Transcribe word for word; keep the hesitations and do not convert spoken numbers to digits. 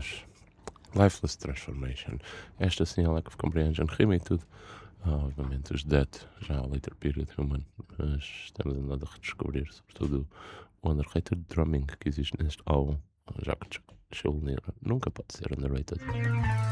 faz. Lifeless Transformation. Esta sim, a Lack of Comprehension, rima e tudo. Ah, obviamente os Death, já a Later Period Human, mas estamos andando a redescobrir, sobretudo o underrated drumming que existe neste álbum, já que Chuck Schuldiner nunca pode ser underrated.